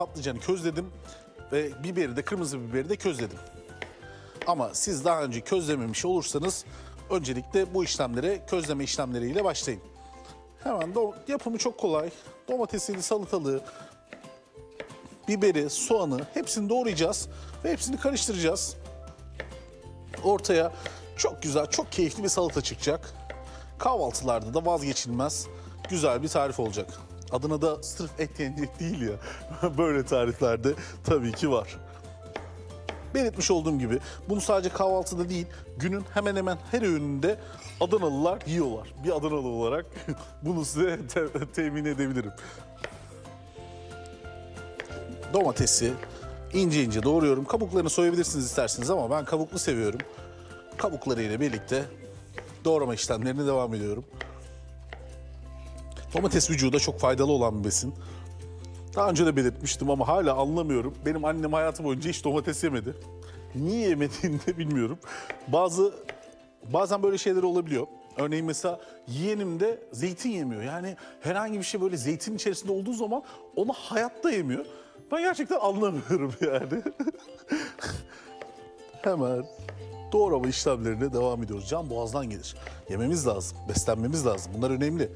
Patlıcanı közledim ve biberi de, kırmızı biberi de közledim. Ama siz daha önce közlememiş olursanız öncelikle bu işlemlere, közleme işlemleriyle başlayın. Hemen yapımı çok kolay. Domatesini, salatalığı, biberi, soğanı hepsini doğrayacağız ve hepsini karıştıracağız. Ortaya çok güzel, çok keyifli bir salata çıkacak. Kahvaltılarda da vazgeçilmez güzel bir tarif olacak. Adına da sırf et yenecek değil ya. Böyle tariflerde tabii ki var. Belirtmiş olduğum gibi bunu sadece kahvaltıda değil, günün hemen hemen her öğününde Adanalılar yiyorlar. Bir Adanalı olarak bunu size temin edebilirim. Domatesi ince ince doğruyorum. Kabuklarını soyabilirsiniz isterseniz ama ben kabuklu seviyorum. Kabuklarıyla birlikte doğrama işlemlerine devam ediyorum. Domates vücuda çok faydalı olan bir besin. Daha önce de belirtmiştim ama hala anlamıyorum. Benim annem hayatı boyunca hiç domates yemedi. Niye yemediğini de bilmiyorum. Bazen böyle şeyler olabiliyor. Örneğin mesela yeğenim de zeytin yemiyor. Yani herhangi bir şey böyle zeytin içerisinde olduğu zaman onu hayatta yemiyor. Ben gerçekten anlamıyorum yani. Hemen doğrama işlemlerine devam ediyoruz. Can boğazdan gelir. Yememiz lazım, beslenmemiz lazım. Bunlar önemli.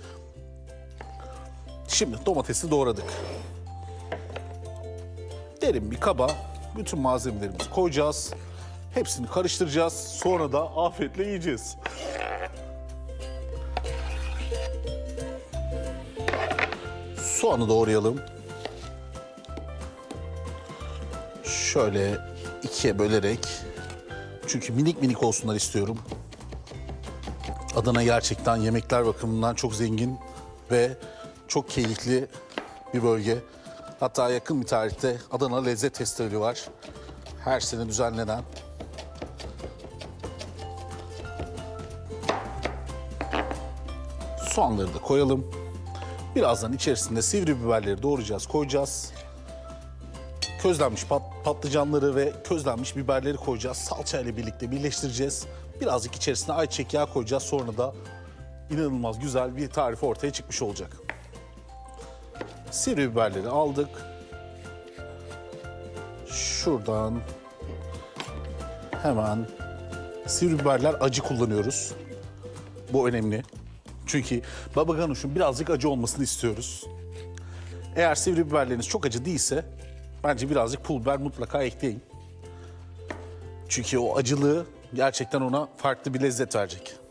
Şimdi domatesi doğradık. Derin bir kaba bütün malzemelerimizi koyacağız. Hepsini karıştıracağız. Sonra da afiyetle yiyeceğiz. Soğanı doğrayalım. Şöyle ikiye bölerek. Çünkü minik minik olsunlar istiyorum. Adana gerçekten yemekler bakımından çok zengin ve çok keyifli bir bölge. Hatta yakın bir tarihte Adana Lezzet Festivali var. Her sene düzenlenen. Soğanları da koyalım. Birazdan içerisinde sivri biberleri doğrayacağız, koyacağız. Közlenmiş patlıcanları ve közlenmiş biberleri koyacağız. Salçayla birlikte birleştireceğiz. Birazcık içerisine ayçiçek yağı koyacağız. Sonra da inanılmaz güzel bir tarif ortaya çıkmış olacak. Sivri biberleri aldık. Şuradan hemen sivri biberler acı kullanıyoruz. Bu önemli. Çünkü baba ganoush'un birazcık acı olmasını istiyoruz. Eğer sivri biberleriniz çok acı değilse bence birazcık pul biber mutlaka ekleyin. Çünkü o acılığı gerçekten ona farklı bir lezzet verecek.